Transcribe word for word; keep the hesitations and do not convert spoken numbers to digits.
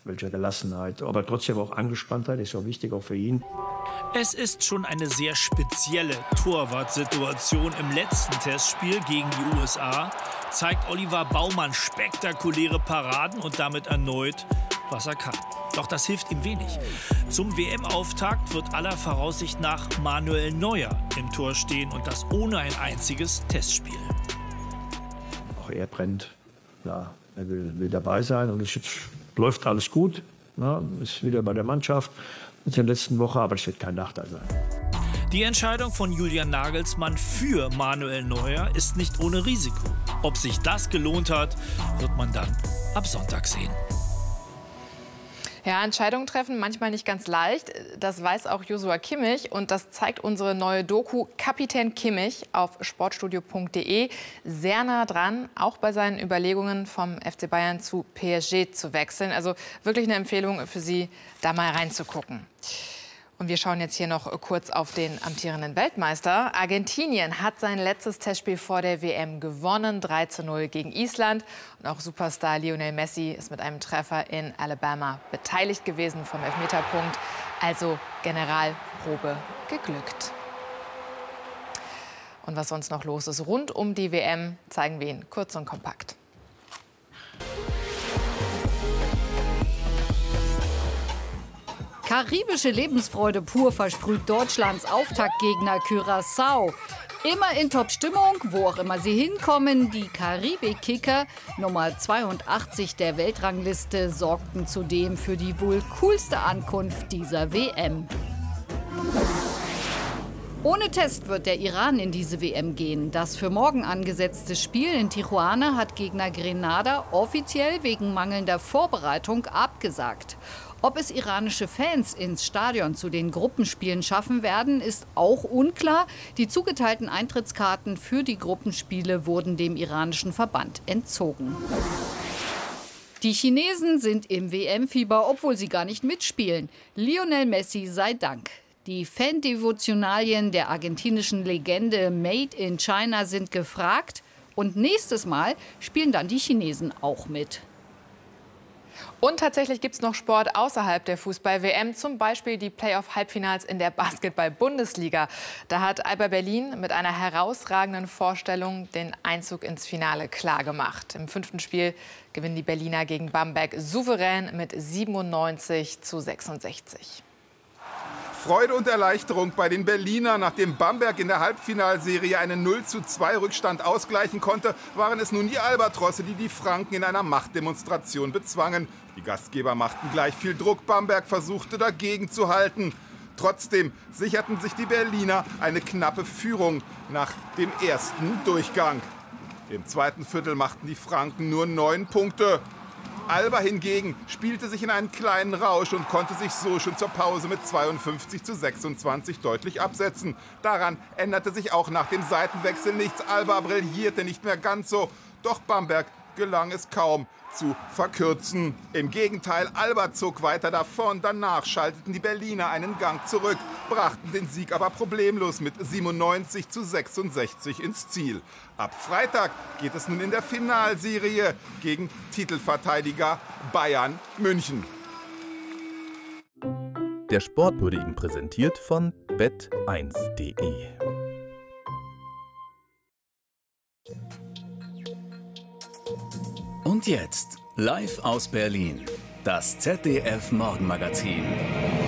welcher Gelassenheit, aber trotzdem auch Angespanntheit, ist ja wichtig auch für ihn. Es ist schon eine sehr spezielle Torwartsituation. Im letzten Testspiel gegen die U S A zeigt Oliver Baumann spektakuläre Paraden und damit erneut, was er kann. Doch das hilft ihm wenig. Zum W M-Auftakt wird aller Voraussicht nach Manuel Neuer im Tor stehen und das ohne ein einziges Testspiel. Auch er brennt, ja, er will, will dabei sein und es jetzt läuft alles gut. Ja, ist wieder bei der Mannschaft in der letzten Woche, aber es wird kein Nachteil sein. Die Entscheidung von Julian Nagelsmann für Manuel Neuer ist nicht ohne Risiko. Ob sich das gelohnt hat, wird man dann ab Sonntag sehen. Ja, Entscheidungen treffen manchmal nicht ganz leicht. Das weiß auch Joshua Kimmich und das zeigt unsere neue Doku Kapitän Kimmich auf sportstudio punkt de. Sehr nah dran, auch bei seinen Überlegungen vom F C Bayern zu P S G zu wechseln. Also wirklich eine Empfehlung für Sie, da mal reinzugucken. Und wir schauen jetzt hier noch kurz auf den amtierenden Weltmeister. Argentinien hat sein letztes Testspiel vor der W M gewonnen, drei zu null gegen Island. Und auch Superstar Lionel Messi ist mit einem Treffer in Alabama beteiligt gewesen vom Elfmeterpunkt. Also Generalprobe geglückt. Und was sonst noch los ist rund um die W M, zeigen wir Ihnen kurz und kompakt. Karibische Lebensfreude pur versprüht Deutschlands Auftaktgegner Curaçao. Immer in Top-Stimmung, wo auch immer sie hinkommen. Die Karibik-Kicker, Nummer zweiundachtzig der Weltrangliste, sorgten zudem für die wohl coolste Ankunft dieser W M. Ohne Test wird der Iran in diese W M gehen. Das für morgen angesetzte Spiel in Tijuana hat Gegner Grenada offiziell wegen mangelnder Vorbereitung abgesagt. Ob es iranische Fans ins Stadion zu den Gruppenspielen schaffen werden, ist auch unklar. Die zugeteilten Eintrittskarten für die Gruppenspiele wurden dem iranischen Verband entzogen. Die Chinesen sind im W M-Fieber, obwohl sie gar nicht mitspielen. Lionel Messi sei Dank. Die Fan-Devotionalien der argentinischen Legende Made in China sind gefragt. Und nächstes Mal spielen dann die Chinesen auch mit. Und tatsächlich gibt es noch Sport außerhalb der Fußball-W M, zum Beispiel die Playoff-Halbfinals in der Basketball-Bundesliga. Da hat Alba Berlin mit einer herausragenden Vorstellung den Einzug ins Finale klargemacht. Im fünften Spiel gewinnen die Berliner gegen Bamberg souverän mit siebenundneunzig zu sechsundsechzig. Freude und Erleichterung bei den Berlinern. Nachdem Bamberg in der Halbfinalserie einen null zu zwei Rückstand ausgleichen konnte, waren es nun die Albatrosse, die die Franken in einer Machtdemonstration bezwangen. Die Gastgeber machten gleich viel Druck. Bamberg versuchte dagegen zu halten. Trotzdem sicherten sich die Berliner eine knappe Führung nach dem ersten Durchgang. Im zweiten Viertel machten die Franken nur neun Punkte. Alba hingegen spielte sich in einen kleinen Rausch und konnte sich so schon zur Pause mit zweiundfünfzig zu sechsundzwanzig deutlich absetzen. Daran änderte sich auch nach dem Seitenwechsel nichts. Alba brillierte nicht mehr ganz so, doch Bamberg gelang es kaum zu verkürzen. Im Gegenteil, Alba zog weiter davon. Danach schalteten die Berliner einen Gang zurück, brachten den Sieg aber problemlos mit siebenundneunzig zu sechsundsechzig ins Ziel. Ab Freitag geht es nun in der Finalserie gegen Titelverteidiger Bayern München. Der Sport wurde Ihnen präsentiert von bet eins punkt de. Und jetzt, live aus Berlin, das Z D F Morgenmagazin.